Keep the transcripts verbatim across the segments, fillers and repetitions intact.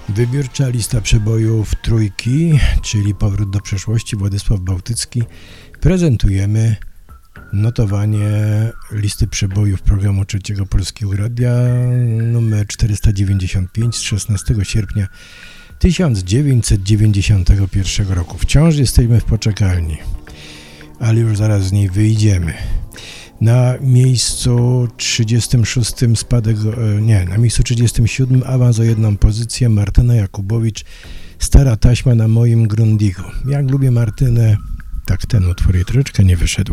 Wybiórcza lista przebojów trójki, czyli Powrót do przeszłości, Władysław Bałtycki. Prezentujemy notowanie listy przebojów programu Trzeciego Polskiego Radia numer czterysta dziewięćdziesiąt pięć z szesnastego sierpnia tysiąc dziewięćset dziewięćdziesiątego pierwszego roku. Wciąż jesteśmy w poczekalni, ale już zaraz z niej wyjdziemy. Na miejscu trzydziestym szóstym spadek, nie, na miejscu trzydziestym siódmym awans o jedną pozycję, Martyna Jakubowicz, Stara taśma na moim Grundigu. Jak lubię Martynę, tak ten utwór jej troszeczkę nie wyszedł.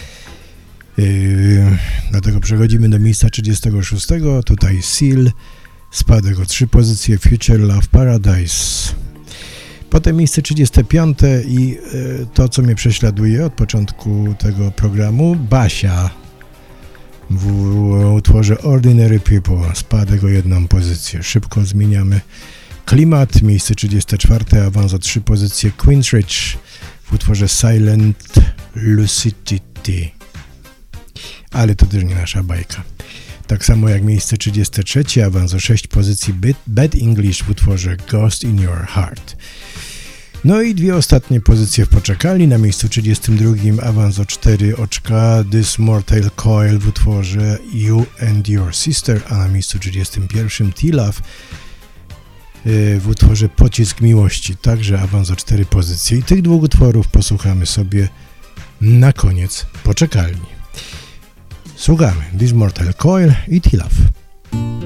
Yy, dlatego przechodzimy do miejsca trzydziestego szóstego, tutaj Seal, spadek o trzy pozycje, Future Love Paradise. Potem miejsce trzydzieste piąte i y, to, co mnie prześladuje od początku tego programu, Basia w utworze Ordinary People, spadek o jedną pozycję. Szybko zmieniamy klimat. Miejsce trzydzieste czwarte, awans o trzy pozycje, Queensrÿche w utworze Silent Lucidity. Ale to też nie nasza bajka. Tak samo jak miejsce trzydzieste trzecie, awans o sześć pozycji, Bad English w utworze Ghost in Your Heart. No i dwie ostatnie pozycje w poczekalni. Na miejscu trzydziestym drugim awans o cztery oczka, This Mortal Coil w utworze You and Your Sister, a na miejscu trzydziestym pierwszym T-Love w utworze Pocisk Miłości, także awans o cztery pozycje. I tych dwóch utworów posłuchamy sobie na koniec poczekalni. Słuchamy This Mortal Coil i T-Love.